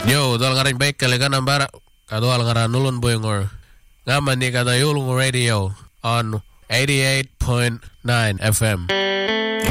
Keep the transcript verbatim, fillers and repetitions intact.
Yo, tol ngaring baik kali kan ambara. Kado al ngaran nulun boyngor. Ngaman ni kata yulung radio on eighty-eight point nine F M.